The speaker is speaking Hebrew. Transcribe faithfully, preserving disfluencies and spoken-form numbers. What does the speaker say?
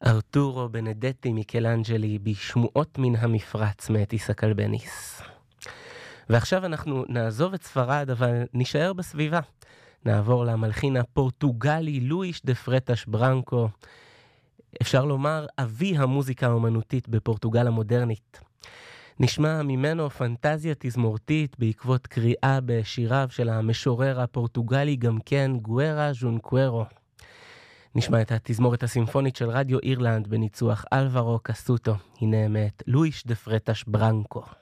ארתורו בנדטי מיקלאנג'לי בשמועות מן המפרץ מאת איסק אלבניס. ועכשיו אנחנו נעזוב את ספרד, אבל נשאר בסביבה. נעבור למלחין הפורטוגלי לואיש דה פרטש ברנקו, אפשר לומר אבי המוזיקה האומנותית בפורטוגל המודרנית. נשמע ממנו פנטזיה תזמורתית בעקבות קריאה בשיריו של המשורר הפורטוגלי גם כן גוארה ז'ונקוורו. נשמע את התזמורת הסימפונית של רדיו אירלנד בניצוח אלברו קסוטו. הנה מאת לואיש דה פרטש ברנקו.